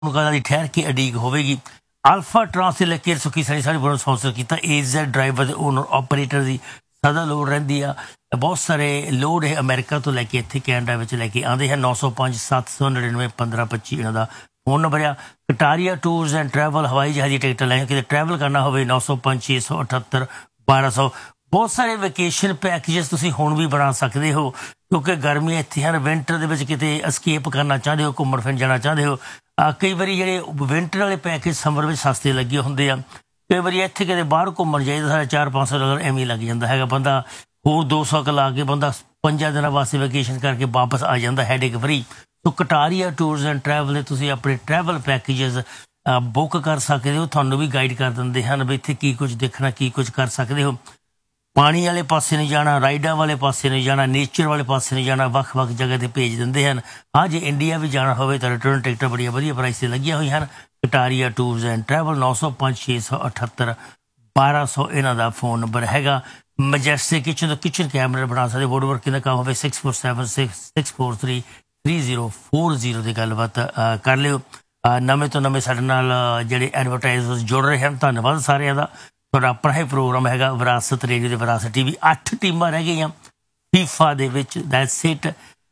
ਦੀ ਠਹਿਰ ਕੇ ਅਡੀਕ ਹੋਵੇਗੀ। Alpha trans ਦੇ ਲੈ ਕੇ ਸੁਖੀ ਸਾਰੀ ਸਾਰੀ ਬੜਾ ਸਪਾਂਸਰ ਕੀਤਾ। AZ ਡਰਾਈਵਰ ਦੇ ਓਨਰ ਆਪਰੇਟਰ ਦੀ ਸਦਾ ਲੋੜ ਰਹਿੰਦੀ ਆ। ਬਹੁਤ ਸਾਰੇ ਲੋਡ ਇਹ ਅਮਰੀਕਾ ਤੋਂ ਲੈ ਕੇ ਇੱਥੇ ਕੈਨੇਡਾ ਵਿੱਚ ਲੈ ਕੇ ਆਉਂਦੇ ਹਨ। 905 799 1525 ਇਹਨਾਂ ਦਾ ਫੋਨ ਨੰਬਰ ਆ। ਕਟਾਰੀਆ ਟੂਰਸ ਐਂਡ ਟਰੈਵਲ ਹਵਾਈ ਜਹਾਜ਼ ਦੀ ਟਿਕਟ ਲੈ ਕਿਤੇ ਟਰੈਵਲ ਕਰਨਾ ਹੋਵੇ 905 678 1200। ਬਹੁਤ ਸਾਰੇ ਵੈਕੇਸ਼ਨ ਪੈਕੇਜਸ ਤੁਸੀਂ ਹੁਣ ਵੀ ਬਣਾ ਸਕਦੇ ਹੋ ਕਿਉਂਕਿ ਗਰਮੀਆਂ ਇੱਥੇ ਹਨ। ਵਿੰਟਰ ਦੇ ਵਿੱਚ ਕਿਤੇ ਅਸਕੇਪ ਕਰਨਾ ਚਾਹੁੰਦੇ ਹੋ, ਘੁੰਮਣ ਫਿਰਨ ਜਾਣਾ ਚਾਹੁੰਦੇ ਹੋ। ਕਈ ਵਾਰੀ ਜਿਹੜੇ ਵਿੰਟਰ ਵਾਲੇ ਪੈਕੇਜ ਸਮਰ ਵਿੱਚ ਸਸਤੇ ਲੱਗੇ ਹੁੰਦੇ ਆ। ਕਈ ਵਾਰੀ ਇੱਥੇ ਕਿਤੇ ਬਾਹਰ ਘੁੰਮਣ ਜਾਈਦਾ ਸਾਡਾ $400-500 ਐਵੇਂ ਲੱਗ ਜਾਂਦਾ ਹੈਗਾ। ਬੰਦਾ ਹੋਰ 200 ਲਾ ਕੇ ਬੰਦਾ 5 ਦਿਨਾਂ ਵਾਸਤੇ ਵੈਕੇਸ਼ਨ ਕਰਕੇ ਵਾਪਸ ਆ ਜਾਂਦਾ headache free. So Kataria tours and travel ਦੇ ਤੁਸੀਂ ਆਪਣੇ ਟਰੈਵਲ ਪੈਕੇਜਸ ਬੁੱਕ ਕਰ ਸਕਦੇ ਹੋ। ਤੁਹਾਨੂੰ ਵੀ ਗਾਈਡ ਕਰ ਦਿੰਦੇ ਹਨ ਵੀ ਇੱਥੇ ਕੀ ਕੁਝ ਦੇਖਣਾ, ਕੀ ਕੁਝ ਕਰ ਸਕਦੇ ਹੋ। ਪਾਣੀ ਵਾਲੇ ਪਾਸੇ ਨਹੀਂ ਜਾਣਾ, ਰਾਈਡਾਂ ਵਾਲੇ ਪਾਸੇ ਨਹੀਂ ਜਾਣਾ, ਨੇਚਰ ਵਾਲੇ ਪਾਸੇ ਨਹੀਂ ਜਾਣਾ, ਵੱਖ-ਵੱਖ ਜਗ੍ਹਾ 'ਤੇ ਭੇਜ ਦਿੰਦੇ ਹਨ। ਹਾਂ ਜੇ ਇੰਡੀਆ ਵੀ ਜਾਣਾ ਹੋਵੇ ਤਾਂ ਰਿਟਰਨ ਟਿਕਟਾਂ ਬੜੀਆਂ ਵਧੀਆ ਪ੍ਰਾਈਸ 'ਤੇ ਲੱਗੀਆਂ ਹੋਈਆਂ ਹਨ। ਕਟਾਰੀਆ ਟੂਰਸ ਐਂਡ ਟਰੈਵਲ 905 678 1200 ਇਹਨਾਂ ਦਾ ਫੋਨ ਨੰਬਰ ਹੈਗਾ। ਮਜੈਸਟਿਕ ਕਿਚਨ ਤੋਂ ਕਿਚਨ ਕੈਬਨਿਟ ਬਣਾ ਸਕਦੇ। ਵੁੱਡ ਵਰਕਿੰਗ ਦਾ ਕੰਮ ਹੋਵੇ 6476433040 ਦੀ ਗੱਲਬਾਤ ਕਰ ਲਿਓ। ਨਵੇਂ ਤੋਂ ਨਵੇਂ ਸਾਡੇ ਨਾਲ ਜਿਹੜੇ ਐਡਵਰਟਾਈਜ਼ਰਸ ਜੁੜ ਰਹੇ ਹਨ, ਧੰਨਵਾਦ ਸਾਰਿਆਂ ਦਾ। ਤੁਹਾਡਾ ਆਪਣਾ ਹੀ ਪ੍ਰੋਗਰਾਮ ਹੈਗਾ ਵਿਰਾਸਤ ਰੇਡੀਓ ਤੇ ਵਿਰਾਸਤ TV। 8 ਟੀਮਾਂ ਰਹਿ ਗਈਆਂ ਫੀਫਾ ਦੇ ਵਿੱਚ, ਦੈਟਸ ਇਟ।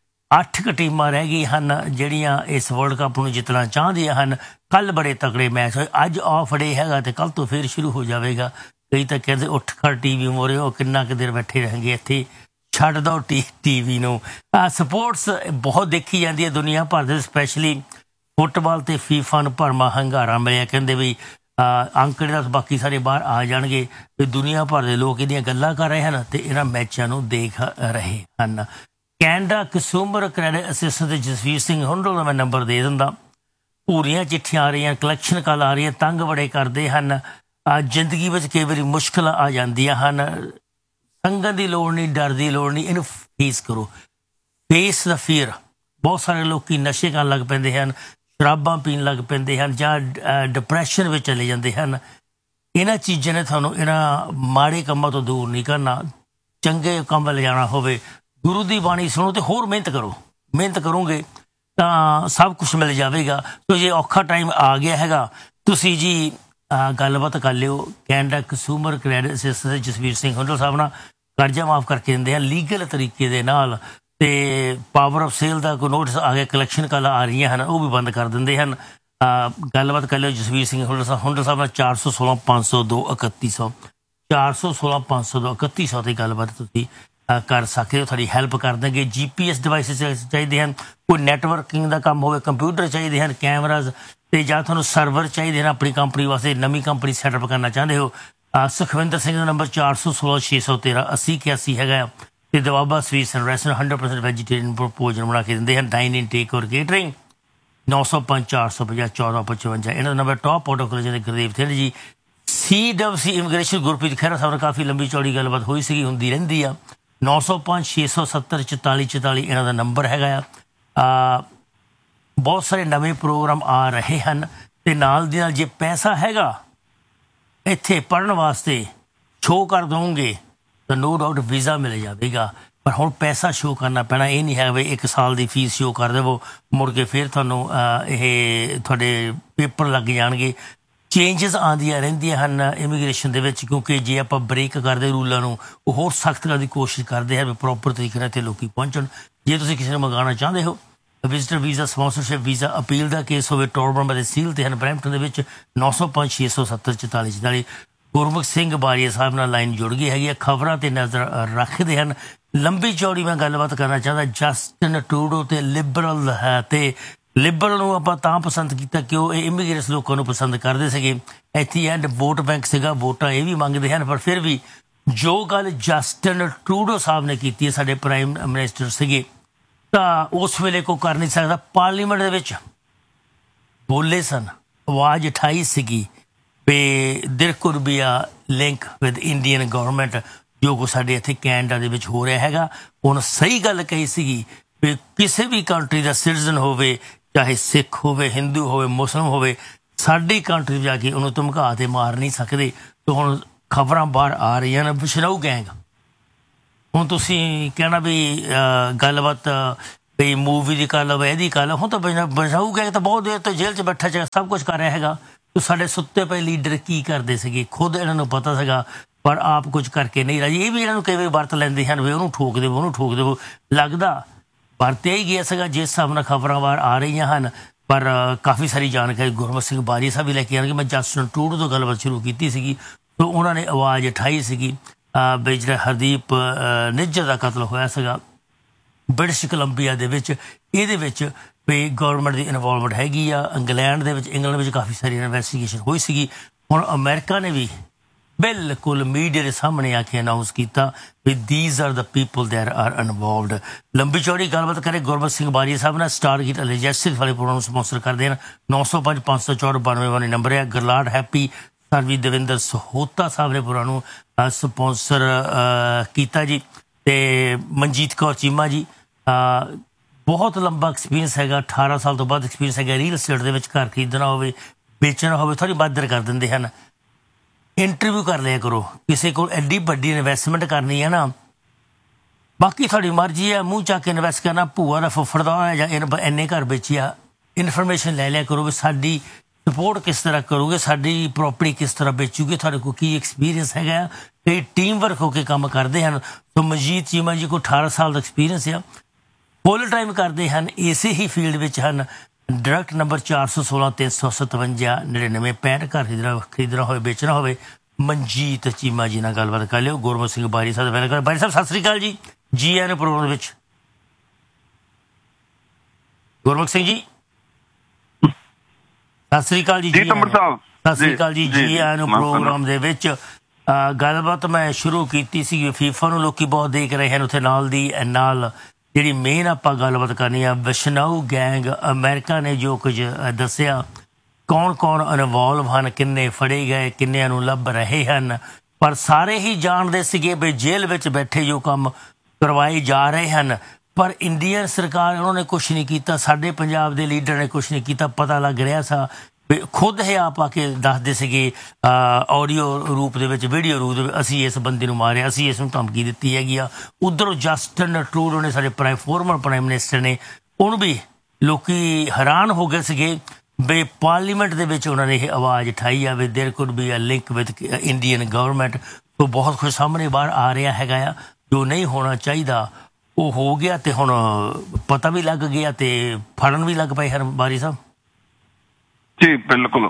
8 ਕੁ ਟੀਮਾਂ ਰਹਿ ਗਈਆਂ ਹਨ ਜਿਹੜੀਆਂ ਇਸ ਵਰਲਡ ਕੱਪ ਨੂੰ ਜਿੱਤਣਾ ਚਾਹੁੰਦੀਆਂ ਹਨ। ਕੱਲ੍ਹ ਬੜੇ ਤਕੜੇ ਮੈਚ ਹੋਏ, ਅੱਜ ਆਫ ਡੇ ਹੈਗਾ ਤੇ ਕੱਲ੍ਹ ਤੋਂ ਫਿਰ ਸ਼ੁਰੂ ਹੋ ਜਾਵੇਗਾ। ਕਈ ਤਾਂ ਕਹਿੰਦੇ ਉੱਠ ਖੜ TV ਮੋਰੇ ਉਹ ਕਿੰਨਾ ਕੁ ਦੇਰ ਬੈਠੇ ਰਹਿਣਗੇ ਇੱਥੇ, ਛੱਡ ਦਿਓ TV ਨੂੰ। ਸਪੋਰਟਸ ਬਹੁਤ ਦੇਖੀ ਜਾਂਦੀ ਹੈ ਦੁਨੀਆ ਭਰ ਦੇ, ਸਪੈਸ਼ਲੀ ਫੁੱਟਬਾਲ ਤੇ ਫੀਫਾ ਨੂੰ ਭਰਵਾਂ ਹੰਗਾਰਾ ਮਿਲਿਆ। ਕਹਿੰਦੇ ਵੀ ਅੰਕੜੇ ਦਾ ਬਾਕੀ ਸਾਰੇ ਬਾਹਰ ਆ ਜਾਣਗੇ ਵੀ ਦੁਨੀਆ ਭਰ ਦੇ ਲੋਕ ਇਹਦੀਆਂ ਗੱਲਾਂ ਕਰ ਰਹੇ ਹਨ ਤੇ ਇਹਨਾਂ ਮੈਚਾਂ ਨੂੰ ਦੇਖ ਰਹੇ ਹਨ। Canada consumer credit assistant Jasvir Singh Hundal ਦਾ ਮੈਂ ਨੰਬਰ ਦੇ ਦਿੰਦਾ। ਪੂਰੀਆਂ ਚਿੱਠੀਆਂ ਆ ਰਹੀਆਂ, ਕਲੈਕਸ਼ਨ ਕਾਲ ਆ ਰਹੀਆਂ, ਤੰਗ ਬੜੇ ਕਰਦੇ ਹਨ। ਜ਼ਿੰਦਗੀ ਵਿੱਚ ਕਈ ਵਾਰੀ ਮੁਸ਼ਕਿਲਾਂ ਆ ਜਾਂਦੀਆਂ ਹਨ। ਸੰਗਣ ਦੀ ਲੋੜ ਨਹੀਂ, ਡਰ ਦੀ ਲੋੜ ਨਹੀਂ, ਇਹਨੂੰ ਫੇਸ ਕਰੋ। ਫੇਸ ਦਾ ਫੀਅਰ। ਬਹੁਤ ਸਾਰੇ ਲੋਕ ਨਸ਼ੇ ਕਰਨ ਲੱਗ ਪੈਂਦੇ ਹਨ, ਸ਼ਰਾਬਾਂ ਪੀਣ ਲੱਗ ਪੈਂਦੇ ਹਨ ਜਾਂ ਡਿਪਰੈਸ਼ਨ ਵਿੱਚ ਚਲੇ ਜਾਂਦੇ ਹਨ। ਇਹਨਾਂ ਚੀਜ਼ਾਂ ਨੇ ਤੁਹਾਨੂੰ ਇਹਨਾਂ ਮਾੜੇ ਕੰਮਾਂ ਤੋਂ ਦੂਰ ਨਹੀਂ ਕਰਨਾ। ਚੰਗੇ ਕੰਮ ਵੱਲ ਜਾਣਾ ਹੋਵੇ, ਗੁਰੂ ਦੀ ਬਾਣੀ ਸੁਣੋ ਤੇ ਹੋਰ ਮਿਹਨਤ ਕਰੋ। ਮਿਹਨਤ ਕਰੋਗੇ ਤਾਂ ਸਭ ਕੁਛ ਮਿਲ ਜਾਵੇਗਾ। ਸੋ ਜੇ ਔਖਾ ਟਾਈਮ ਆ ਗਿਆ ਹੈਗਾ, ਤੁਸੀਂ ਜੀ ਗੱਲਬਾਤ ਕਰ ਲਿਓ Canada consumer credit assistant Jasvir Singh Hundal ਸਾਹਿਬ ਨਾਲ। ਕਰਜ਼ਾ ਮਾਫ ਕਰਕੇ ਦਿੰਦੇ ਹਨ ਲੀਗਲ ਤਰੀਕੇ ਦੇ ਨਾਲ। ਤੇ ਪਾਵਰ ਆਫ ਸੇਲ ਦਾ ਕੋਈ ਨੋਟਿਸ ਆ ਗਿਆ, ਕਲੈਕਸ਼ਨ ਕਾਲਾਂ ਆ ਰਹੀਆਂ ਹਨ, ਉਹ ਵੀ ਬੰਦ ਕਰ ਦਿੰਦੇ ਹਨ। ਗੱਲਬਾਤ ਕਰ ਲਿਓ ਜਸਵੀਰ ਸਿੰਘ ਹੁੰਡਲ ਸਾਹਿਬ ਨਾਲ। 416 502 3100 416 502 3100 ਦੀ ਗੱਲਬਾਤ ਤੁਸੀਂ ਕਰ ਸਕਦੇ ਹੋ। ਤੁਹਾਡੀ ਹੈਲਪ ਕਰ ਦੇਣਗੇ। GPS ਡਿਵਾਈਸਿਸ ਚਾਹੀਦੇ ਹਨ, ਕੋਈ ਨੈਟਵਰਕਿੰਗ ਦਾ ਕੰਮ ਹੋਵੇ, ਕੰਪਿਊਟਰ ਚਾਹੀਦੇ ਹਨ, ਕੈਮਰਾਜ਼, ਤੇ ਜਾਂ ਤੁਹਾਨੂੰ ਸਰਵਰ ਚਾਹੀਦੇ ਹਨ ਆਪਣੀ ਕੰਪਨੀ ਵਾਸਤੇ, ਨਵੀਂ ਕੰਪਨੀ ਸੈਟਅਪ ਕਰਨਾ ਚਾਹੁੰਦੇ ਹੋ। ਸੁਖਵਿੰਦਰ ਸਿੰਘ ਦਾ ਨੰਬਰ 416 613 8081 ਹੈਗਾ। ਤੇ Doaba sweets and restaurant 100% vegetarian ਭੋਜਨ ਬਣਾ ਕੇ ਦਿੰਦੇ ਹਨ। ਡਾਈਨ ਇਨ ਟੇਕ ਔਰ ਕੇਟਰਿੰਗ 905 450 1455 ਇਹਨਾਂ ਦਾ ਨੰਬਰ। ਟੌਪ ਆਟੋ ਕਾਲਜ ਦੇ ਗੁਰਦੇਵ ਸਿੰਘ ਜੀ। CWC ਇਮੀਗ੍ਰੇਸ਼ਨ ਗੁਰਪ੍ਰੀਤ ਖਹਿਰਾ ਸਾਹਿਬ ਨਾਲ ਕਾਫੀ ਲੰਬੀ ਚੌੜੀ ਗੱਲਬਾਤ ਹੋਈ ਸੀਗੀ, ਹੁੰਦੀ ਰਹਿੰਦੀ ਆ। 905 670 44 44 ਇਹਨਾਂ ਦਾ ਨੰਬਰ ਹੈਗਾ ਆ। ਬਹੁਤ ਸਾਰੇ ਨਵੇਂ ਪ੍ਰੋਗਰਾਮ ਆ ਰਹੇ ਹਨ ਤੇ ਨਾਲ ਦੀ ਨਾਲ ਜੇ ਪੈਸਾ ਹੈਗਾ ਇੱਥੇ ਪੜ੍ਹਨ ਵਾਸਤੇ ਸ਼ੋਅ ਕਰ ਦਓਗੇ ਤਾਂ ਨੋ ਡਾਊਟ ਵੀਜ਼ਾ ਮਿਲ ਜਾਵੇਗਾ। ਪਰ ਹੁਣ ਪੈਸਾ ਸ਼ੋਅ ਕਰਨਾ ਪੈਣਾ। ਇਹ ਨਹੀਂ ਹੈ ਵੀ 1 ਸਾਲ ਦੀ ਫੀਸ ਸ਼ੋਅ ਕਰ ਦੇਵੋ, ਮੁੜ ਕੇ ਫਿਰ ਤੁਹਾਨੂੰ ਇਹ ਤੁਹਾਡੇ ਪੇਪਰ ਲੱਗ ਜਾਣਗੇ। ਚੇਂਜਸ ਆਉਂਦੀਆਂ ਰਹਿੰਦੀਆਂ ਹਨ ਇਮੀਗ੍ਰੇਸ਼ਨ ਦੇ ਵਿੱਚ, ਕਿਉਂਕਿ ਜੇ ਆਪਾਂ ਬ੍ਰੇਕ ਕਰਦੇ ਰੂਲਾਂ ਨੂੰ ਉਹ ਹੋਰ ਸਖਤ ਕਰਨ ਦੀ ਕੋਸ਼ਿਸ਼ ਕਰਦੇ ਹਨ ਵੀ ਪ੍ਰੋਪਰ ਤਰੀਕੇ ਨਾਲ ਇੱਥੇ ਲੋਕ ਪਹੁੰਚਣ। ਜੇ ਤੁਸੀਂ ਕਿਸੇ ਨੂੰ ਮੰਗਵਾਉਣਾ ਚਾਹੁੰਦੇ ਹੋ, visitor visa, sponsorship visa, appeal ਦਾ ਕੇਸ ਹੋਵੇ, ਟੋਰਬਨ ਅਤੇ ਸੀਲ ਤੇ ਹਨ ਬਰੈਂਪਟਨ ਦੇ ਵਿੱਚ। 905 670 44 44 ਗੁਰਮੁਖ ਸਿੰਘ ਬਾਰੀਆ ਸਾਹਿਬ ਨਾਲ ਲਾਈਨ ਜੁੜ ਗਈ ਹੈਗੀ ਆ। ਖਬਰਾਂ ਤੇ ਨਜ਼ਰ ਰੱਖਦੇ ਹਨ। ਲੰਬੀ ਚੌੜੀ ਮੈਂ ਗੱਲਬਾਤ ਕਰਨਾ ਚਾਹੁੰਦਾ ਜਸਟਿਨ ਟਰੂਡੋ ਤੇ ਲਿਬਰਲ ਹੈ। ਤੇ ਲਿਬਰਲ ਨੂੰ ਆਪਾਂ ਤਾਂ ਪਸੰਦ ਕੀਤਾ ਕਿ ਉਹ ਇਮੀਗ੍ਰੇਟਸ ਲੋਕਾਂ ਨੂੰ ਪਸੰਦ ਕਰਦੇ ਸੀਗੇ। ਇੱਥੇ ਐਂਡ ਵੋਟ ਬੈਂਕ ਸੀਗਾ, ਵੋਟਾਂ ਇਹ ਵੀ ਮੰਗਦੇ ਹਨ। ਪਰ ਫਿਰ ਵੀ ਜੋ ਗੱਲ ਜਸਟਿਨ ਟਰੂਡੋ ਸਾਹਿਬ ਨੇ ਕੀਤੀ ਹੈ, ਸਾਡੇ ਪ੍ਰਾਈਮ ਮਿਨਿਸਟਰ ਸੀਗੇ, ਤਾਂ ਉਸ ਵੇਲੇ ਕੋਈ ਕਰ ਨਹੀਂ ਸਕਦਾ। ਪਾਰਲੀਮੈਂਟ ਦੇ ਵਿੱਚ ਬੋਲੇ ਸਨ, ਆਵਾਜ਼ ਉਠਾਈ ਸੀਗੀ ਵੀ ਦੇਰ ਕੁਡ ਬੀ ਆ ਲਿੰਕ ਵਿਦ ਇੰਡੀਅਨ ਗੌਰਮੈਂਟ, ਜੋ ਕੁਛ ਸਾਡੇ ਇੱਥੇ ਕੈਨੇਡਾ ਦੇ ਵਿੱਚ ਹੋ ਰਿਹਾ ਹੈਗਾ। ਹੁਣ ਸਹੀ ਗੱਲ ਕਹੀ ਸੀਗੀ ਵੀ ਕਿਸੇ ਵੀ ਕੰਟਰੀ ਦਾ ਸਿਟੀਜ਼ਨ ਹੋਵੇ, ਚਾਹੇ ਸਿੱਖ ਹੋਵੇ, ਹਿੰਦੂ ਹੋਵੇ, ਮੁਸਲਿਮ ਹੋਵੇ, ਸਾਡੀ ਕੰਟਰੀ ਜਾ ਕੇ ਉਹਨੂੰ ਧਮਕਾ ਤੇ ਮਾਰ ਨਹੀਂ ਸਕਦੇ। ਤੇ ਹੁਣ ਖਬਰਾਂ ਬਾਹਰ ਆ ਰਹੀਆਂ ਨੇ ਵਿਸ਼ਨਾਊ ਗੈਂਗ। ਹੁਣ ਤੁਸੀਂ ਕਹਿਣਾ ਵੀ ਗੱਲਬਾਤ ਵੀ ਮੂਵੀ ਦੀ ਕਰ ਲਵੇ, ਇਹਦੀ ਕਰ ਲਓ। ਹੁਣ ਤਾਂ ਬਚਾਊਗਾ ਤਾਂ ਬਹੁਤ ਦੇਰ ਤੋਂ ਜੇਲ੍ਹ 'ਚ ਬੈਠਾ ਸੀਗਾ, ਸਭ ਕੁਝ ਕਰ ਰਿਹਾ ਹੈਗਾ। ਸਾਡੇ ਸੁੱਤੇ ਪਏ ਲੀਡਰ ਕੀ ਕਰਦੇ ਸੀਗੇ ਖੁਦ ਇਹਨਾਂ ਨੂੰ ਪਤਾ ਸੀਗਾ, ਪਰ ਆਪ ਕੁਝ ਕਰਕੇ ਨਹੀਂ ਰਾਜੀ। ਇਹ ਵੀ ਇਹਨਾਂ ਨੂੰ ਕਈ ਵਾਰੀ ਵਰਤ ਲੈਂਦੇ ਹਨ ਵੀ ਉਹਨੂੰ ਠੋਕ ਦੇਵੋ, ਉਹਨੂੰ ਠੋਕ ਦੇਵੋ। ਲੱਗਦਾ ਵਰਤਿਆ ਹੀ ਗਿਆ ਸੀਗਾ ਜਿਸ ਹਿਸਾਬ ਨਾਲ ਖਬਰਾਂ ਬਾਹਰ ਆ ਰਹੀਆਂ ਹਨ। ਪਰ ਕਾਫੀ ਸਾਰੀ ਜਾਣਕਾਰੀ ਗੁਰਮੁਖ ਸਿੰਘ ਬਾਰੀ ਸਾਹਿਬ ਵੀ ਲੈ ਕੇ ਆਉਣਗੇ। ਮੈਂ ਜਸਟਿਨ ਟਰੂਡੋ ਤੋਂ ਗੱਲਬਾਤ ਸ਼ੁਰੂ ਕੀਤੀ ਸੀਗੀ, ਤਾਂ ਉਹਨਾਂ ਨੇ ਆਵਾਜ਼ ਉਠਾਈ ਸੀਗੀ ਵੀ ਜਿਹੜਾ ਹਰਦੀਪ ਨਿੱਜਰ ਦਾ ਕਤਲ ਹੋਇਆ ਸੀਗਾ ਬ੍ਰਿਟਿਸ਼ ਕੋਲੰਬੀਆ ਦੇ ਵਿੱਚ, ਇਹਦੇ ਵਿੱਚ ਵੀ ਗੌਰਮੈਂਟ ਦੀ ਇਨਵੋਲਵਮੈਂਟ ਹੈਗੀ ਆ। ਇੰਗਲੈਂਡ ਵਿੱਚ ਕਾਫੀ ਸਾਰੀ ਇਨਵੈਸਟੀਗੇਸ਼ਨ ਹੋਈ ਸੀਗੀ। ਹੁਣ ਅਮਰੀਕਾ ਨੇ ਵੀ ਬਿਲਕੁਲ ਮੀਡੀਆ ਦੇ ਸਾਹਮਣੇ ਆ ਕੇ ਅਨਾਊਂਸ ਕੀਤਾ ਵੀ ਦੀਜ਼ ਆਰ ਦਾ ਪੀਪਲ ਦੇਰ ਆਰ ਇਨਵੋਲਵਡ। ਲੰਬੀ ਚੌੜੀ ਗੱਲਬਾਤ ਕਰੇ ਗੁਰਮੁਖ ਸਿੰਘ ਬਾਰੀ ਸਾਹਿਬ ਨਾਲ। ਸਟਾਰਗੇਟ ਅਲਜੈਸਿਸ ਵਾਲੇ ਪ੍ਰੋਗਰਾਮ ਨੂੰ ਸਪਾਂਸਰ ਕਰਦੇ ਹਨ। 905 504 92 ਨੰਬਰ ਹੈ। ਗਰਲਾਡ ਹੈਪੀ ਸਰਵੀ ਦਵਿੰਦਰ ਸਹੋਤਾ ਸਾਹਿਬ ਨੇ ਪ੍ਰੋਗਰਾਮ ਨੂੰ ਸਪਾਂਸਰ ਕੀਤਾ ਜੀ। ਤੇ ਮਨਜੀਤ ਕੌਰ ਚੀਮਾ ਜੀ, ਬਹੁਤ ਲੰਬਾ ਐਕਸਪੀਰੀਅੰਸ ਹੈਗਾ, 18 ਸਾਲ ਤੋਂ ਬਾਅਦ ਐਕਸਪੀਰੀਅੰਸ ਹੈਗਾ। ਰੀਅਲ estate ਦੇ ਵਿੱਚ ਘਰ ਖਰੀਦਣਾ ਹੋਵੇ, ਵੇਚਣਾ ਹੋਵੇ, ਥੋੜ੍ਹੀ ਮਦਦ ਕਰ ਦਿੰਦੇ ਹਨ। ਇੰਟਰਵਿਊ ਕਰ ਲਿਆ ਕਰੋ, ਕਿਸੇ ਕੋਲ ਐਡੀ ਵੱਡੀ ਇਨਵੈਸਟਮੈਂਟ ਕਰਨੀ ਹੈ ਨਾ, ਬਾਕੀ ਤੁਹਾਡੀ ਮਰਜ਼ੀ ਹੈ। ਮੂੰਹ ਚੱਕ ਕੇ ਇਨਵੈਸਟ ਕਰਨਾ, ਭੂਆ ਦਾ ਫੁੱਫੜ ਦਾ ਜਾਂ ਇੰਨੇ ਘਰ ਵੇਚਿਆ, ਇਨਫੋਰਮੇਸ਼ਨ ਲੈ ਲਿਆ ਕਰੋ ਵੀ ਸਾਡੀ ਸਪੋਰਟ ਕਿਸ ਤਰ੍ਹਾਂ ਕਰੋਗੇ, ਸਾਡੀ ਪ੍ਰੋਪਰਟੀ ਕਿਸ ਤਰ੍ਹਾਂ ਵੇਚੂਗੇ, ਤੁਹਾਡੇ ਕੋਲ ਕੀ ਐਕਸਪੀਰੀਅੰਸ ਹੈਗਾ। ਕਈ ਟੀਮ ਵਰਕ ਹੋ ਕੇ ਕੰਮ ਕਰਦੇ ਹਨ। ਸੋ ਮਨਜੀਤ ਚੀਮਾ ਜੀ ਕੋਲ 18 ਸਾਲ ਦਾ ਐਕਸਪੀਰੀਅੰਸ ਆ, ਫੁੱਲ ਟਾਈਮ ਕਰਦੇ ਹਨ, ਇਸੇ ਹੀ ਫੀਲਡ ਵਿੱਚ ਹਨ। ਡਾਇਰੈਕਟ ਨੰਬਰ 416 357 99 65 ਘਰ ਖਰੀਦਣਾ ਹੋਵੇ, ਵੇਚਣਾ ਹੋਵੇ, ਮਨਜੀਤ ਚੀਮਾ ਜੀ ਨਾਲ ਗੱਲਬਾਤ ਕਰ ਲਿਓ। ਗੁਰਮੁਖ ਸਿੰਘ ਬਾਰੀ ਸਾਹਿਬ ਵੈਲਕਮ। ਬਾਰੀ ਸਾਹਿਬ ਸਤਿ ਸ੍ਰੀ ਅਕਾਲ ਜੀ, ਜੀ ਆਇਆਂ ਨੂੰ ਪ੍ਰੋਗਰਾਮ ਦੇ ਵਿੱਚ। ਗੁਰਮੁਖ ਸਿੰਘ ਜੀ ਸਤਿ ਸ੍ਰੀ ਅਕਾਲ ਜੀ। ਸਤਿ ਸ੍ਰੀ ਅਕਾਲ ਜੀ, ਜੀ ਆਇਆਂ ਨੂੰ ਪ੍ਰੋਗਰਾਮ ਦੇ ਵਿੱਚ। ਗੱਲਬਾਤ ਮੈਂ ਸ਼ੁਰੂ ਕੀਤੀ ਸੀ, ਫੀਫਾ ਨੂੰ ਲੋਕੀ ਬਹੁਤ ਦੇਖ ਰਹੇ ਹਨ ਉੱਥੇ ਨਾਲ ਦੀ ਨਾਲ। ਜਿਹੜੀ ਮੇਨ ਆਪਾਂ ਗੱਲਬਾਤ ਕਰਨੀ ਆ, ਵਿਸ਼ਨਾਊ ਗੈਂਗ, ਅਮਰੀਕਾ ਨੇ ਜੋ ਕੁਝ ਦੱਸਿਆ, ਕੌਣ ਕੌਣ ਇਨਵੋਲਵ ਹਨ, ਕਿੰਨੇ ਫੜੇ ਗਏ, ਕਿੰਨਿਆਂ ਨੂੰ ਲੱਭ ਰਹੇ ਹਨ। ਪਰ ਸਾਰੇ ਹੀ ਜਾਣਦੇ ਸੀਗੇ ਵੀ ਜੇਲ੍ਹ ਵਿੱਚ ਬੈਠੇ ਜੋ ਕੰਮ ਕਰਵਾਏ ਜਾ ਰਹੇ ਹਨ, ਪਰ ਇੰਡੀਅਨ ਸਰਕਾਰ ਉਹਨਾਂ ਨੇ ਕੁਛ ਨਹੀਂ ਕੀਤਾ। ਸਾਡੇ ਪੰਜਾਬ ਦੇ ਲੀਡਰ ਨੇ ਕੁਛ ਨਹੀਂ ਕੀਤਾ। ਪਤਾ ਲੱਗ ਰਿਹਾ ਸੀ ਵੀ ਖੁਦ ਇਹ ਆਪ ਆ ਕੇ ਦੱਸਦੇ ਸੀਗੇ ਆਡੀਓ ਰੂਪ ਦੇ ਵਿੱਚ, ਵੀਡੀਓ ਰੂਪ ਦੇ ਵਿੱਚ, ਅਸੀਂ ਇਸ ਬੰਦੇ ਨੂੰ ਮਾਰਿਆ, ਅਸੀਂ ਇਸ ਨੂੰ ਧਮਕੀ ਦਿੱਤੀ ਹੈਗੀ ਆ। ਉੱਧਰੋਂ ਜਸਟਿਨ ਟਰੂਡੋ ਨੇ, ਸਾਡੇ ਫੋਰਮਰ ਪ੍ਰਾਈਮ ਮਿਨਿਸਟਰ ਨੇ, ਉਹਨੂੰ ਵੀ ਲੋਕੀ ਹੈਰਾਨ ਹੋ ਗਏ ਸੀਗੇ ਵੀ ਪਾਰਲੀਮੈਂਟ ਦੇ ਵਿੱਚ ਉਹਨਾਂ ਨੇ ਇਹ ਆਵਾਜ਼ ਉਠਾਈ ਆ ਵੀ ਦੇਰ could be a link with Indian government. ਤੋਂ ਬਹੁਤ ਕੁਝ ਸਾਹਮਣੇ ਬਾਹਰ ਆ ਰਿਹਾ ਹੈਗਾ ਆ, ਜੋ ਨਹੀਂ ਹੋਣਾ ਚਾਹੀਦਾ ਉਹ ਹੋ ਗਿਆ। ਤੇ ਹੁਣ ਪਤਾ ਵੀ ਲੱਗ ਗਿਆ ਤੇ ਫੜਨ ਵੀ ਲੱਗ ਪਏ ਹਨ ਬਾਰੀ ਸਾਹਿਬ ਜੀ। ਬਿਲਕੁਲ,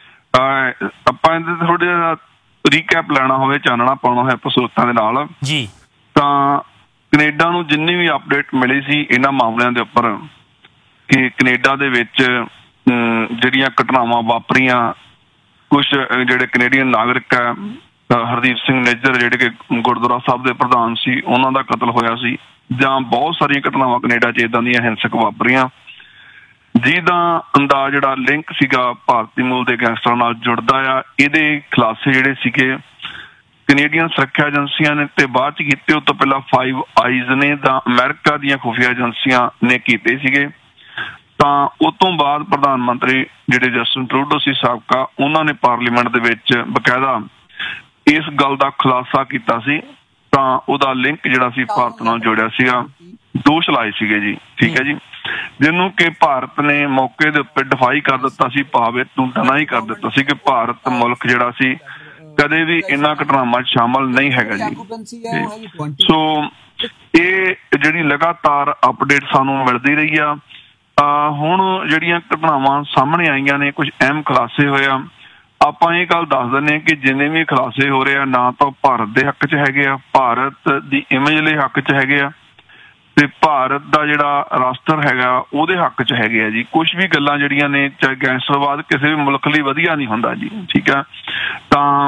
ਆਪਾਂ ਇਹਦੇ ਤੇ ਥੋੜਾ ਜਿਹਾ ਰੀਕੈਪ ਲੈਣਾ ਹੋਵੇ, ਚਾਨਣਾ ਪਾਉਣਾ ਹੋਇਆ ਸਰੋਤਾਂ ਦੇ ਨਾਲ ਜੀ, ਤਾਂ ਕੈਨੇਡਾ ਨੂੰ ਜਿੰਨੀ ਵੀ ਅਪਡੇਟ ਮਿਲੀ ਸੀ ਇਹਨਾਂ ਮਾਮਲਿਆਂ ਦੇ ਉੱਪਰ ਕਿ ਕੈਨੇਡਾ ਦੇ ਵਿੱਚ ਜਿਹੜੀਆਂ ਘਟਨਾਵਾਂ ਵਾਪਰੀਆਂ, ਕੁਛ ਜਿਹੜੇ ਕੈਨੇਡੀਅਨ ਨਾਗਰਿਕ ਹੈ, ਹਰਦੀਪ ਸਿੰਘ ਨਿੱਜਰ ਜਿਹੜੇ ਕਿ ਗੁਰਦੁਆਰਾ ਸਾਹਿਬ ਦੇ ਪ੍ਰਧਾਨ ਸੀ, ਉਹਨਾਂ ਦਾ ਕਤਲ ਹੋਇਆ ਸੀ, ਜਾਂ ਬਹੁਤ ਸਾਰੀਆਂ ਘਟਨਾਵਾਂ ਕੈਨੇਡਾ 'ਚ ਇੱਦਾਂ ਦੀਆਂ ਹਿੰਸਕ ਵਾਪਰੀਆਂ ਜਿਹਦਾ ਅੰਦਾਜ਼ ਜਿਹੜਾ ਲਿੰਕ ਸੀਗਾ ਭਾਰਤੀ ਮੂਲ ਦੇ ਗੈਂਗਸਟਰਾਂ ਨਾਲ ਜੁੜਦਾ ਆ। ਇਹਦੇ ਖੁਲਾਸੇ ਜਿਹੜੇ ਸੀਗੇ ਕੈਨੇਡੀਅਨ ਸੁਰੱਖਿਆ ਏਜੰਸੀਆਂ ਨੇ ਤੇ ਬਾਅਦ 'ਚ ਕੀਤੇ। ਉਹ ਤੋਂ ਪਹਿਲਾਂ 5 ਆਈਜ਼ ਨੇ ਤਾਂ ਅਮਰੀਕਾ ਦੀਆਂ ਖੁਫੀਆ ਏਜੰਸੀਆਂ ਨੇ ਕੀਤੇ ਸੀਗੇ। ਤਾਂ ਉਸ ਤੋਂ ਬਾਅਦ ਪ੍ਰਧਾਨ ਮੰਤਰੀ ਜਿਹੜੇ ਜਸਟਿਨ ਟਰੂਡੋ ਸੀ ਸਾਬਕਾ, ਉਹਨਾਂ ਨੇ ਪਾਰਲੀਮੈਂਟ ਦੇ ਵਿੱਚ ਬਕਾਇਦਾ ਇਸ ਗੱਲ ਦਾ ਖੁਲਾਸਾ ਕੀਤਾ ਸੀ। ਤਾਂ ਉਹਦਾ ਲਿੰਕ ਜਿਹੜਾ ਸੀ ਭਾਰਤ ਨਾਲ ਜੁੜਿਆ ਸੀਗਾ, ਦੋਸ਼ ਲਾਏ ਸੀਗੇ ਜੀ, ਠੀਕ ਹੈ ਜੀ, ਜਿਹਨੂੰ ਕਿ ਭਾਰਤ ਨੇ ਮੌਕੇ ਦੇ ਉੱਤੇ ਡਿਫਾਈ ਕਰ ਦਿੱਤਾ ਸੀ, ਭਾਵੇਂ ਤੂੰ ਡਿਨਾਈ ਕਰ ਦਿੱਤਾ ਸੀ ਕਿ ਭਾਰਤ ਮੁਲਕ ਜਿਹੜਾ ਸੀ ਕਦੇ ਵੀ ਇਹਨਾਂ ਘਟਨਾਵਾਂ 'ਚ ਸ਼ਾਮਲ ਨਹੀਂ ਹੈਗਾ ਜੀ। ਸੋ ਇਹ ਜਿਹੜੀ ਲਗਾਤਾਰ ਅਪਡੇਟ ਸਾਨੂੰ ਮਿਲਦੀ ਰਹੀ ਆ। ਹੁਣ ਜਿਹੜੀਆਂ ਘਟਨਾਵਾਂ ਸਾਹਮਣੇ ਆਈਆਂ ਨੇ, ਕੁਝ ਅਹਿਮ ਖੁਲਾਸੇ ਹੋਏ ਆ। ਆਪਾਂ ਇਹ ਗੱਲ ਦੱਸ ਦਿੰਦੇ ਹਾਂ ਕਿ ਜਿੰਨੇ ਵੀ ਖੁਲਾਸੇ ਹੋ ਰਹੇ ਆ, ਨਾ ਤਾਂ ਭਾਰਤ ਦੇ ਹੱਕ 'ਚ ਹੈਗੇ ਆ, ਭਾਰਤ ਦੀ ਇਮੇਜ ਲਈ ਹੱਕ 'ਚ ਹੈਗੇ ਆ, ਤੇ ਭਾਰਤ ਦਾ ਜਿਹੜਾ ਰਾਸ਼ਟਰ ਹੈਗਾ ਉਹਦੇ ਹੱਕ 'ਚ ਹੈਗੇ ਆ ਜੀ। ਕੁਛ ਵੀ ਗੱਲਾਂ ਜਿਹੜੀਆਂ ਨੇ, ਚਾਹੇ ਗੈਂਗਸਟਰਵਾਦ ਕਿਸੇ ਵੀ ਮੁਲਕ ਲਈ ਵਧੀਆ ਨਹੀਂ ਹੁੰਦਾ ਜੀ, ਠੀਕ ਆ। ਤਾਂ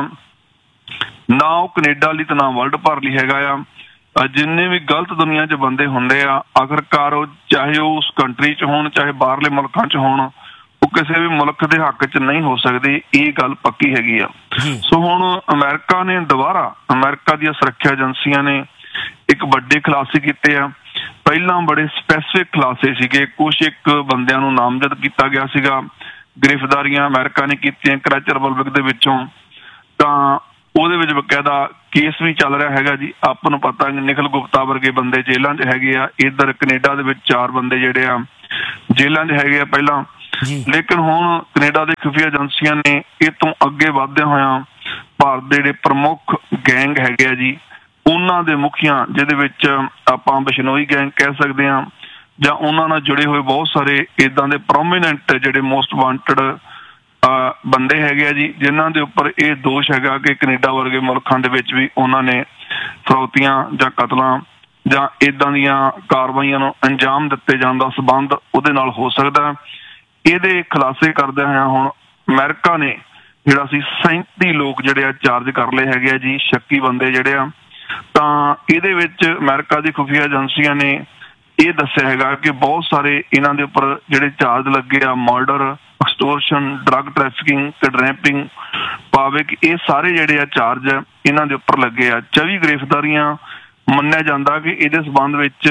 ਨਾ ਉਹ ਕੈਨੇਡਾ ਲਈ ਤੇ ਨਾ ਵਰਲਡ ਭਰ ਲਈ ਹੈਗਾ ਆ। ਜਿੰਨੇ ਵੀ ਗਲਤ ਦੁਨੀਆ 'ਚ ਬੰਦੇ ਹੁੰਦੇ ਆ, ਆਖਰਕਾਰ ਉਹ ਚਾਹੇ ਉਹ ਉਸ ਕੰਟਰੀ 'ਚ ਹੋਣ, ਚਾਹੇ ਬਾਹਰਲੇ ਮੁਲਕਾਂ 'ਚ ਹੋਣ, ਉਹ ਕਿਸੇ ਵੀ ਮੁਲਕ ਦੇ ਹੱਕ 'ਚ ਨਹੀਂ ਹੋ ਸਕਦੇ। ਇਹ ਗੱਲ ਪੱਕੀ ਹੈਗੀ ਆ। ਸੋ ਹੁਣ ਅਮਰੀਕਾ ਨੇ ਦੁਬਾਰਾ, ਅਮਰੀਕਾ ਦੀਆਂ ਸੁਰੱਖਿਆ ਏਜੰਸੀਆਂ ਨੇ ਇੱਕ ਵੱਡੇ ਖੁਲਾਸੇ ਕੀਤੇ ਆ। ਪਹਿਲਾਂ ਬੜੇ ਸਪੈਸੀਫਿਕ ਖੁਲਾਸੇ ਸੀਗੇ, ਕੁਛ ਇੱਕ ਬੰਦਿਆਂ ਨੂੰ ਨਾਮਜ਼ਦ ਕੀਤਾ ਗਿਆ ਸੀਗਾ, ਗ੍ਰਿਫਤਾਰੀਆਂ ਅਮਰੀਕਾ ਨੇ ਕੀਤੀਆਂ ਕ੍ਰੈਚ ਰਿਪਬਲਿਕ ਦੇ ਵਿੱਚੋਂ। ਤਾਂ ਉਹਦੇ ਵਿੱਚ ਬਕਾਇਦਾ ਕੇਸ ਵੀ ਚੱਲ ਰਿਹਾ ਹੈਗਾ ਜੀ। ਆਪਾਂ ਨੂੰ ਪਤਾ ਨਿਖਿਲ ਗੁਪਤਾ ਵਰਗੇ ਬੰਦੇ ਜੇਲ੍ਹਾਂ 'ਚ ਹੈਗੇ ਆ। ਇੱਧਰ ਕੈਨੇਡਾ ਦੇ ਵਿੱਚ 4 ਬੰਦੇ ਜਿਹੜੇ ਆ ਜੇਲ੍ਹਾਂ 'ਚ ਹੈਗੇ ਆ ਪਹਿਲਾਂ, ਲੇਕਿਨ ਹੁਣ ਕੈਨੇਡਾ ਦੇ ਖੁਫੀਆ ਏਜੰਸੀਆਂ ਨੇ ਇਹ ਤੋਂ ਅੱਗੇ ਵਧਦਿਆਂ ਹੋਇਆਂ ਭਾਰਤ ਦੇ ਜਿਹੜੇ ਪ੍ਰਮੁੱਖ ਗੈਂਗ ਹੈਗੇ ਆ ਜੀ, ਉਹਨਾਂ ਦੇ ਮੁਖੀਆਂ, ਜਿਹਦੇ ਵਿੱਚ ਆਪਾਂ ਬਿਸ਼ਨੋਈ ਗੈਂਗ ਕਹਿ ਸਕਦੇ ਹਾਂ, ਜਾਂ ਉਹਨਾਂ ਨਾਲ ਜੁੜੇ ਹੋਏ ਬਹੁਤ ਸਾਰੇ ਇੱਦਾਂ ਦੇ ਪ੍ਰੋਮੀਨੈਂਟ ਜਿਹੜੇ ਮੋਸਟ ਵਾਂਟਡ ਬੰਦੇ ਹੈਗੇ ਆ ਜੀ, ਜਿਨ੍ਹਾਂ ਦੇ ਉੱਪਰ ਇਹ ਦੋਸ਼ ਹੈਗਾ ਕਿ ਕੈਨੇਡਾ ਵਰਗੇ ਮੁਲਕਾਂ ਦੇ ਵਿੱਚ ਵੀ ਉਹਨਾਂ ਨੇ ਫਰੌਤੀਆਂ ਜਾਂ ਕਤਲਾਂ ਜਾਂ ਇੱਦਾਂ ਦੀਆਂ ਕਾਰਵਾਈਆਂ ਨੂੰ ਅੰਜਾਮ ਦਿੱਤੇ ਜਾਣ ਦਾ ਸਬੰਧ ਉਹਦੇ ਨਾਲ ਹੋ ਸਕਦਾ। ਇਹਦੇ ਖੁਲਾਸੇ ਕਰਦਿਆਂ ਹੋਇਆਂ ਹੁਣ ਅਮਰੀਕਾ ਨੇ ਜਿਹੜਾ ਸੀ 37 ਲੋਕ ਜਿਹੜੇ ਆ ਚਾਰਜ ਕਰ ਲਏ ਹੈਗੇ ਆ ਜੀ, ਸ਼ੱਕੀ ਬੰਦੇ ਜਿਹੜੇ ਆ। ਤਾਂ ਇਹਦੇ ਵਿੱਚ ਅਮਰੀਕਾ ਦੀ ਖੁਫੀਆ ਏਜੰਸੀਆਂ ਨੇ ਇਹ ਦੱਸਿਆ ਹੈਗਾ ਕਿ ਬਹੁਤ ਸਾਰੇ ਇਹਨਾਂ ਦੇ ਉੱਪਰ ਜਿਹੜੇ ਚਾਰਜ ਲੱਗੇ ਆ, murder, extortion, drug trafficking, kidnapping, ਪਾਵਿਕ, ਇਹ ਸਾਰੇ ਜਿਹੜੇ ਆ ਚਾਰਜ ਇਹਨਾਂ ਦੇ ਉੱਪਰ ਲੱਗੇ ਆ। 24 ਗ੍ਰਿਫਤਾਰੀਆਂ ਮੰਨਿਆ ਜਾਂਦਾ ਕਿ ਇਹਦੇ ਸਬੰਧ ਵਿੱਚ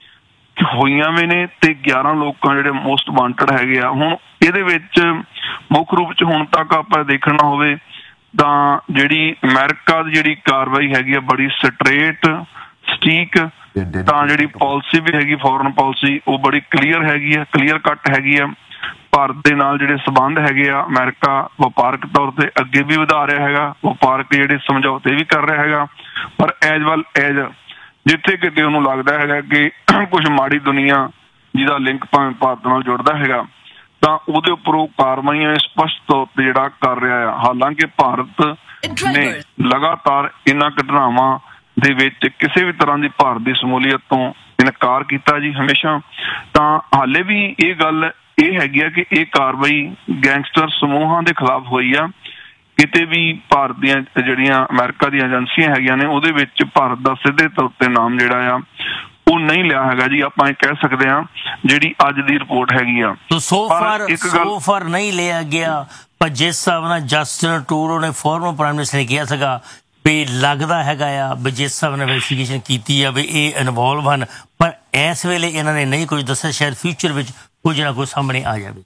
ਹੋਈਆਂ ਵੀ ਨੇ ਤੇ 11 ਲੋਕਾਂ ਜਿਹੜੇ ਮੋਸਟ ਵਾਂਟਡ ਹੈਗੇ ਆ। ਹੁਣ ਇਹਦੇ ਵਿੱਚ ਮੁੱਖ ਰੂਪ 'ਚ ਹੁਣ ਤੱਕ ਆਪਾਂ ਦੇਖਣਾ ਹੋਵੇ ਤਾਂ ਜਿਹੜੀ ਅਮਰੀਕਾ ਦੀ ਜਿਹੜੀ ਕਾਰਵਾਈ ਹੈਗੀ ਆ ਬੜੀ ਸਟ੍ਰੇਟ ਸਟੀਕ, ਤਾਂ ਜਿਹੜੀ ਪਾਲਿਸੀ ਵੀ ਹੈਗੀ ਫੋਰਨ ਪਾਲਿਸੀ ਉਹ ਬੜੀ ਕਲੀਅਰ ਹੈਗੀ ਆ, ਕਲੀਅਰ ਕੱਟ ਹੈਗੀ ਆ। ਭਾਰਤ ਦੇ ਨਾਲ ਜਿਹੜੇ ਸਬੰਧ ਹੈਗੇ ਆ ਅਮਰੀਕਾ ਵਪਾਰਕ ਤੌਰ ਤੇ ਅੱਗੇ ਵੀ ਵਧਾ ਰਿਹਾ ਹੈਗਾ, ਵਪਾਰਕ ਜਿਹੜੇ ਸਮਝੌਤੇ ਵੀ ਕਰ ਰਿਹਾ ਹੈਗਾ, ਪਰ ਐਜ ਵੈਲ ਐਜ ਜਿੱਥੇ ਕਿਤੇ ਉਹਨੂੰ ਲੱਗਦਾ ਹੈਗਾ ਕਿ ਕੁਛ ਮਾੜੀ ਦੁਨੀਆ ਜਿਹਦਾ ਲਿੰਕ ਭਾਵੇਂ ਭਾਰਤ ਨਾਲ ਜੁੜਦਾ ਹੈਗਾ ਤਾਂ ਉਹਦੇ ਉੱਪਰ ਉਹ ਕਾਰਵਾਈਆਂ ਸਪਸ਼ਟ ਤੌਰ ਤੇ ਜਿਹੜਾ ਕਰ ਰਿਹਾ ਆ। ਹਾਲਾਂਕਿ ਭਾਰਤ ਨੇ ਲਗਾਤਾਰ ਇਹਨਾਂ ਘਟਨਾਵਾਂ ਦੇ ਵਿੱਚ ਕਿਸੇ ਵੀ ਤਰ੍ਹਾਂ ਦੀ ਭਾਰਤ ਦੀ ਸ਼ਮੂਲੀਅਤ ਤੋਂ ਇਨਕਾਰ ਕੀਤਾ ਜੀ ਹਮੇਸ਼ਾ। ਤਾਂ ਹਾਲੇ ਵੀ ਇਹ ਗੱਲ ਇਹ ਹੈਗੀ ਆ ਕਿ ਇਹ ਕਾਰਵਾਈ ਗੈਂਗਸਟਰ ਸਮੂਹਾਂ ਦੇ ਖਿਲਾਫ ਹੋਈ ਆ। ਕਿਤੇ ਵੀ ਭਾਰਤ ਦੀਆਂ ਜਿਹੜੀਆਂ ਅਮਰੀਕਾ ਦੀਆਂ ਏਜੰਸੀਆਂ ਹੈਗੀਆਂ ਨੇ ਉਹਦੇ ਵਿੱਚ ਭਾਰਤ ਦਾ ਸਿੱਧੇ ਤੌਰ ਤੇ ਨਾਮ ਜਿਹੜਾ ਆ ਉਹ ਨਹੀਂ ਲਿਆ ਹੈਗਾ ਜੀ। ਆਪਾਂ ਇਹ ਕਹਿ ਸਕਦੇ ਹਾਂ ਜਿਹੜੀ ਅੱਜ ਦੀ ਰਿਪੋਰਟ ਹੈਗੀ ਆ ਸੋ ਫਾਰ ਨਹੀਂ ਲਿਆ ਗਿਆ, ਪਰ ਜਿਸ ਹਿਸਾਬ ਨਾਲ ਜਸਟਿਨ ਟਰੂਡੋ ਨੇ ਫਾਰਮਰ ਪ੍ਰਾਈਮ ਮਿਨਿਸਟਰ ਨੇ ਕਿਹਾ ਸੀਗਾ ਵੀ ਲੱਗਦਾ ਹੈਗਾ ਆ ਵੀ ਜਿਸ ਹਿਸਾਬ ਨਾਲ ਇਨਵੈਸਟੀਗੇਸ਼ਨ ਕੀਤੀ ਆ ਵੀ ਇਹ ਇਨਵੋਲਵ ਹਨ, ਪਰ ਇਸ ਵੇਲੇ ਇਹਨਾਂ ਨੇ ਨਹੀਂ ਕੁਝ ਦੱਸਿਆ। ਸ਼ਾਇਦ ਫਿਊਚਰ ਵਿੱਚ ਕੁਝ ਨਾ ਕੁਝ ਸਾਹਮਣੇ ਆ ਜਾਵੇ।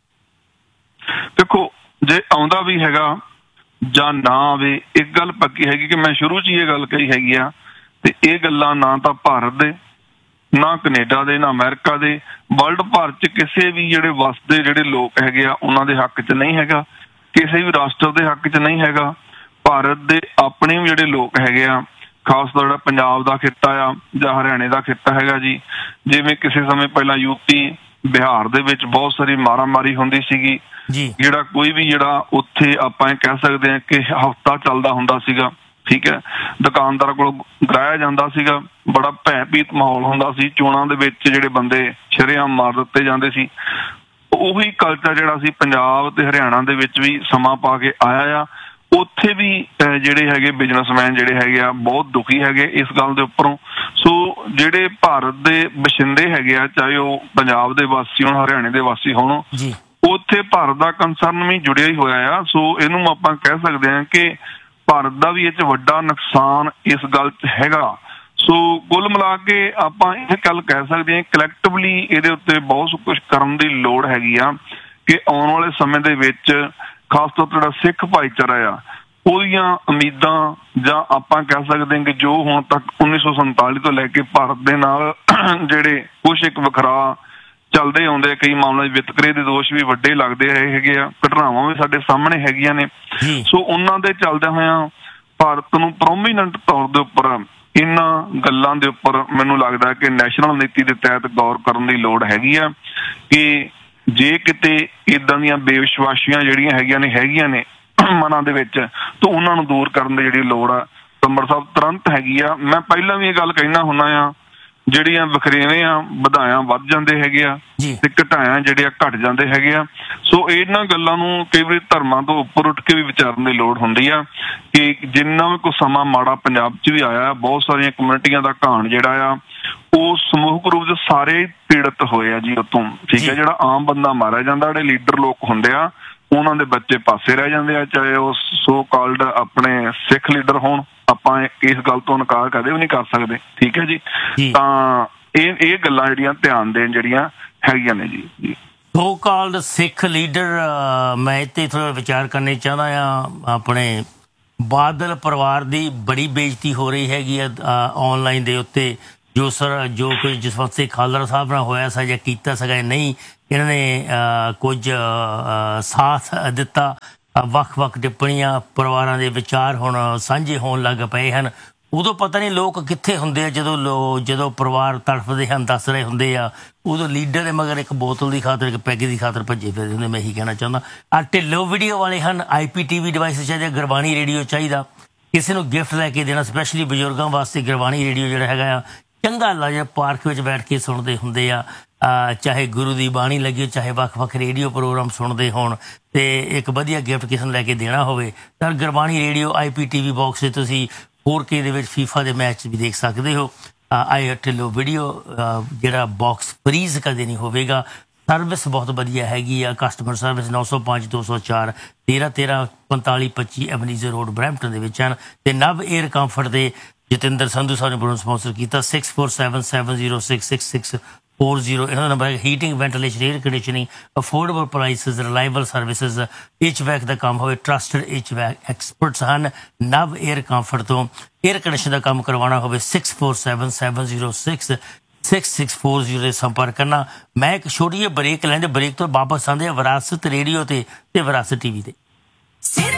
ਦੇਖੋ ਜੇ ਆਉਂਦਾ ਵੀ ਹੈਗਾ ਜਾਂ ਨਾ ਆਵੇ, ਇੱਕ ਗੱਲ ਪੱਕੀ ਹੈਗੀ ਕਿ ਮੈਂ ਸ਼ੁਰੂ 'ਚ ਹੀ ਇਹ ਗੱਲ ਕਹੀ ਹੈਗੀ ਆ ਤੇ ਇਹ ਗੱਲਾਂ ਨਾ ਤਾਂ ਭਾਰਤ ਦੇ, ਨਾ ਕੈਨੇਡਾ ਦੇ, ਨਾ ਅਮਰੀਕਾ ਦੇ, ਵਰਲਡ ਭਰ 'ਚ ਕਿਸੇ ਵੀ ਜਿਹੜੇ ਵਸਦੇ ਜਿਹੜੇ ਲੋਕ ਹੈਗੇ ਆ ਉਹਨਾਂ ਦੇ ਹੱਕ 'ਚ ਨਹੀਂ ਹੈਗਾ, ਕਿਸੇ ਵੀ ਰਾਸ਼ਟਰ ਦੇ ਹੱਕ 'ਚ ਨਹੀਂ ਹੈਗਾ। ਭਾਰਤ ਦੇ ਆਪਣੇ ਵੀ ਜਿਹੜੇ ਲੋਕ ਹੈਗੇ ਆ, ਖਾਸ ਤੌਰ ਜਿਹੜਾ ਪੰਜਾਬ ਦਾ ਖਿੱਤਾ ਆ ਜਾਂ ਹਰਿਆਣੇ ਦਾ ਖਿੱਤਾ ਹੈਗਾ ਜੀ, ਜਿਵੇਂ ਕਿਸੇ ਸਮੇਂ ਪਹਿਲਾਂ ਯੂਪੀ ਬਿਹਾਰ ਦੇ ਵਿੱਚ ਬਹੁਤ ਸਾਰੀ ਮਾਰਾਮਾਰੀ ਹੁੰਦੀ ਸੀਗੀ, ਜਿਹੜਾ ਕੋਈ ਵੀ ਜਿਹੜਾ ਉੱਥੇ ਆਪਾਂ ਇਹ ਕਹਿ ਸਕਦੇ ਹਾਂ ਕਿ ਹਫ਼ਤਾ ਚੱਲਦਾ ਹੁੰਦਾ ਸੀਗਾ, ਠੀਕ ਹੈ, ਦੁਕਾਨਦਾਰ ਕੋਲ ਗਰਾਇਆ ਜਾਂਦਾ ਸੀਗਾ, ਬੜਾ ਭੈਭੀਤ ਮਾਹੌਲ ਹੁੰਦਾ ਸੀ, ਚੋਣਾਂ ਦੇ ਵਿੱਚ ਜਿਹੜੇ ਬੰਦੇ ਸ਼ਰੇਆਮ ਮਾਰ ਦਿੱਤੇ ਜਾਂਦੇ ਸੀ। ਉਹੀ ਕਲਚਰ ਜਿਹੜਾ ਸੀ ਪੰਜਾਬ ਤੇ ਹਰਿਆਣਾ ਦੇ ਵਿੱਚ ਵੀ ਸਮਾਂ ਪਾ ਕੇ ਆਇਆ ਆ। ਉੱਥੇ ਵੀ ਜਿਹੜੇ ਹੈਗੇ ਬਿਜ਼ਨਸਮੈਨ ਜਿਹੜੇ ਹੈਗੇ ਆ ਬਹੁਤ ਦੁਖੀ ਹੈਗੇ ਇਸ ਗੱਲ ਦੇ ਉੱਪਰੋਂ। ਸੋ ਜਿਹੜੇ ਭਾਰਤ ਦੇ ਵਸਿੰਦੇ ਹੈਗੇ ਆ, ਚਾਹੇ ਉਹ ਪੰਜਾਬ ਦੇ ਵਾਸੀ ਹੋਣ, ਹਰਿਆਣੇ ਦੇ ਵਾਸੀ ਹੋਣ, ਉੱਥੇ ਭਾਰਤ ਦਾ ਕੰਸਰਨ ਵੀ ਜੁੜਿਆ ਹੀ ਹੋਇਆ ਆ। ਸੋ ਇਹਨੂੰ ਆਪਾਂ ਕਹਿ ਸਕਦੇ ਹਾਂ ਕਿ ਭਾਰਤ ਦਾ ਵੀ ਇਹ 'ਚ ਵੱਡਾ ਨੁਕਸਾਨ ਇਸ ਗੱਲ 'ਚ ਹੈਗਾ। ਸੋ ਕੁੱਲ ਮਿਲਾ ਕੇ ਆਪਾਂ ਇਹ ਗੱਲ ਕਹਿ ਸਕਦੇ ਹਾਂ ਕਲੈਕਟਿਵਲੀ ਇਹਦੇ ਉੱਤੇ ਬਹੁਤ ਕੁਝ ਕਰਨ ਦੀ ਲੋੜ ਹੈਗੀ ਆ ਕਿ ਆਉਣ ਵਾਲੇ ਸਮੇਂ ਦੇ ਵਿੱਚ ਖਾਸ ਤੌਰ ਤੇ ਜਿਹੜਾ ਸਿੱਖ ਭਾਈਚਾਰਾ ਆ ਉਹਦੀਆਂ ਉਮੀਦਾਂ ਜਾਂ ਆਪਾਂ ਕਹਿ ਸਕਦੇ ਹਾਂ ਕਿ ਜੋ ਹੁਣ ਤੱਕ 1947 ਤੋਂ ਲੈ ਕੇ ਭਾਰਤ ਦੇ ਨਾਲ ਜਿਹੜੇ ਕੁਛ ਇੱਕ ਵੱਖਰਾ ਚੱਲਦੇ ਆਉਂਦੇ, ਕਈ ਮਾਮਲੇ ਵਿਤਕਰੇ ਦੇ ਦੋਸ਼ ਵੀ ਵੱਡੇ ਲੱਗਦੇ ਰਹੇ ਹੈਗੇ ਆ, ਘਟਨਾਵਾਂ ਵੀ ਸਾਡੇ ਸਾਹਮਣੇ ਹੈਗੀਆਂ ਨੇ। ਸੋ ਉਹਨਾਂ ਦੇ ਚੱਲਦਿਆਂ ਹੋਇਆਂ ਭਾਰਤ ਨੂੰ ਪ੍ਰੋਮੀਨੈਂਟ ਤੌਰ ਦੇ ਉੱਪਰ ਇਹਨਾਂ ਗੱਲਾਂ ਦੇ ਉੱਪਰ ਮੈਨੂੰ ਲੱਗਦਾ ਕਿ ਨੈਸ਼ਨਲ ਨੀਤੀ ਦੇ ਤਹਿਤ ਗੌਰ ਕਰਨ ਦੀ ਲੋੜ ਹੈਗੀ ਆ ਕਿ ਜੇ ਕਿਤੇ ਇੱਦਾਂ ਦੀਆਂ ਬੇਵਿਸ਼ਵਾਸੀਆਂ ਜਿਹੜੀਆਂ ਹੈਗੀਆਂ ਨੇ ਮਨਾਂ ਦੇ ਵਿੱਚ ਤਾਂ ਉਹਨਾਂ ਨੂੰ ਦੂਰ ਕਰਨ ਦੀ ਜਿਹੜੀ ਲੋੜ ਆ ਅੰਮ੍ਰਿਤਸਰ ਤੁਰੰਤ ਹੈਗੀ ਆ। ਮੈਂ ਪਹਿਲਾਂ ਵੀ ਇਹ ਗੱਲ ਕਹਿਣਾ ਹੁੰਦਾ ਆ, ਜਿਹੜੀਆਂ ਵਖਰੇਵੇਂ ਆ ਵਧਾਇਆ ਵੱਧ ਜਾਂਦੇ ਹੈਗੇ ਆ ਤੇ ਘਟਾਇਆ ਜਿਹੜੇ ਆ ਘਟ ਜਾਂਦੇ ਹੈਗੇ ਆ। ਸੋ ਇਹਨਾਂ ਗੱਲਾਂ ਨੂੰ ਕਈ ਵਾਰੀ ਧਰਮਾਂ ਤੋਂ ਉੱਪਰ ਉੱਠ ਕੇ ਵੀ ਵਿਚਾਰਨ ਦੀ ਲੋੜ ਹੁੰਦੀ ਆ ਕਿ ਜਿੰਨਾ ਵੀ ਕੋਈ ਸਮਾਂ ਮਾੜਾ ਪੰਜਾਬ 'ਚ ਵੀ ਆਇਆ, ਬਹੁਤ ਸਾਰੀਆਂ ਕਮਿਊਨਿਟੀਆਂ ਦਾ ਘਾਣ ਜਿਹੜਾ ਆ ਉਹ ਸਮੂਹਕ ਰੂਪ 'ਚ ਸਾਰੇ ਪੀੜਤ ਹੋਏ ਆ ਜੀ ਉਤੋਂ, ਠੀਕ ਹੈ। ਜਿਹੜਾ ਆਮ ਬੰਦਾ ਮਾਰਿਆ ਜਾਂਦਾ, ਜਿਹੜੇ ਲੀਡਰ ਲੋਕ ਹੁੰਦੇ ਆ ਉਹਨਾਂ ਦੇ ਬੱਚੇ ਪਾਸੇ ਰਹਿ ਜਾਂਦੇ ਆ, ਚਾਹੇ ਉਹ ਸੋ ਕਾਲਡ ਆਪਣੇ ਸਿੱਖ ਲੀਡਰ ਹੋਣ। ਆਪਾਂ ਇਸ ਗੱਲ ਤੋਂ ਇਨਕਾਰ ਕਦੇ ਵੀ ਨਹੀਂ ਕਰ ਸਕਦੇ, ਠੀਕ ਹੈ ਜੀ। ਤਾਂ ਇਹ ਗੱਲਾਂ ਜਿਹੜੀਆਂ ਧਿਆਨ ਦੇਣ ਜਿਹੜੀਆਂ ਹੈਗੀਆਂ ਨੇ ਜੀ। ਸੋ ਕਾਲਡ ਸਿੱਖ ਲੀਡਰ, ਮੈਂ ਇੱਥੇ ਥੋੜ੍ਹਾ ਵਿਚਾਰ ਕਰਨਾ ਚਾਹੁੰਦਾ ਆ ਆਪਣੇ ਬਾਦਲ ਪਰਿਵਾਰ ਦੀ ਬੜੀ ਬੇਇੱਜ਼ਤੀ ਹੋ ਰਹੀ ਹੈਗੀ ਆ ਆਨਲਾਈਨ ਦੇ ਉੱਤੇ। ਜੋ ਕੁਝ ਜਸਵੰਤ ਸਿੰਘ ਖਾਲੜਾ ਸਾਹਿਬ ਨਾਲ ਹੋਇਆ ਸੀ ਜਾਂ ਕੀਤਾ ਸੀਗਾ, ਨਹੀਂ ਇਹਨਾਂ ਨੇ ਕੁਝ ਸਾਥ ਦਿੱਤਾ। ਵੱਖ-ਵੱਖ ਟਿੱਪਣੀਆਂ, ਪਰਿਵਾਰਾਂ ਦੇ ਵਿਚਾਰ ਹੁਣ ਸਾਂਝੇ ਹੋਣ ਲੱਗ ਪਏ ਹਨ। ਉਦੋਂ ਪਤਾ ਨਹੀਂ ਲੋਕ ਕਿੱਥੇ ਹੁੰਦੇ ਆ, ਜਦੋਂ ਪਰਿਵਾਰ ਤੜਫਦੇ ਹਨ, ਦੱਸ ਰਹੇ ਹੁੰਦੇ ਆ, ਉਦੋਂ ਲੀਡਰ ਦੇ ਮਗਰ ਇੱਕ ਬੋਤਲ ਦੀ ਖਾਤਰ, ਇੱਕ ਪੈਗ ਦੀ ਖਾਤਰ ਭੱਜੇ ਫਿਰਦੇ ਹੁੰਦੇ। ਮੈਂ ਇਹੀ ਕਹਿਣਾ ਚਾਹੁੰਦਾ। ਢਿੱਲੋਂ ਵੀਡੀਓ ਵਾਲੇ ਹਨ, IPTV ਡਿਵਾਈਸ ਚਾਹੀਦਾ, ਗੁਰਬਾਣੀ ਰੇਡੀਓ ਚਾਹੀਦਾ। ਕਿਸੇ ਨੂੰ ਗਿਫਟ ਲੈ ਕੇ ਦੇਣਾ, ਸਪੈਸ਼ਲੀ ਬਜ਼ੁਰਗਾਂ ਵਾਸਤੇ ਗੁਰਬਾਣੀ ਰੇਡੀਓ ਜਿਹੜਾ ਹੈਗਾ ਆ ਚੰਗਾ ਲੱਗਦਾ। ਪਾਰਕ ਵਿੱਚ ਬੈਠ ਕੇ ਸੁਣਦੇ ਹੁੰਦੇ ਆ, ਚਾਹੇ ਗੁਰੂ ਦੀ ਬਾਣੀ ਲੱਗੀ, ਚਾਹੇ ਵੱਖ-ਵੱਖ ਰੇਡੀਓ ਪ੍ਰੋਗਰਾਮ ਸੁਣਦੇ ਹੋਣ, ਤੇ ਇੱਕ ਵਧੀਆ ਗਿਫਟ ਕਿਸੇ ਨੂੰ ਲੈ ਕੇ ਦੇਣਾ ਹੋਵੇ ਤਾਂ ਗੁਰਬਾਣੀ ਰੇਡੀਓ IPTV ਬਾਕਸ 'ਤੇ ਤੁਸੀਂ 4K ਦੇ ਵਿੱਚ FIFA ਦੇ ਮੈਚ ਵੀ ਦੇਖ ਸਕਦੇ ਹੋ। ਢਿੱਲੋਂ ਵੀਡੀਓ ਜਿਹੜਾ ਬਾਕਸ ਫਰੀਜ਼ ਕਦੇ ਨਹੀਂ ਹੋਵੇਗਾ। ਸਰਵਿਸ ਬਹੁਤ ਵਧੀਆ ਹੈਗੀ ਆ। Customer service 905 204 1313 4525 avenue road Brampton ਦੇ ਵਿੱਚ ਹਨ। ਤੇ ਨਵ ਏਅਰ ਕੰਫਰਟ ਦੇ ਜਤਿੰਦਰ ਸੰਧੂ ਸਾਹਿਬ ਨੇ ਸਪਾਂਸਰ ਕੀਤਾ। 6477706640 ਇਹਨਾਂ ਦਾ ਨੰਬਰ ਹੈ। Heating, ventilation, air conditioning, affordable prices, reliable services, HVAC ਦਾ ਕੰਮ ਹੋਵੇ, ਟਰਸਟਡ HVAC ਐਕਸਪਰਟਸ ਹਨ ਨਵ ਏਅਰ ਕੰਫਰਟ ਤੋਂ। ਏਅਰ ਕੰਡੀਸ਼ਨ ਦਾ ਕੰਮ ਕਰਵਾਉਣਾ ਹੋਵੇ 6477066640 ਦੇ ਸੰਪਰਕ ਕਰਨਾ। ਮੈਂ ਇੱਕ ਛੋਟੀ ਜਿਹੀ ਬ੍ਰੇਕ ਲੈਂਦੇ, ਬ੍ਰੇਕ ਤੋਂ ਵਾਪਸ ਆਉਂਦੇ ਆ ਵਿਰਾਸਤ ਰੇਡੀਓ ਤੇ ਵਿਰਾਸਤ TV ਤੇ।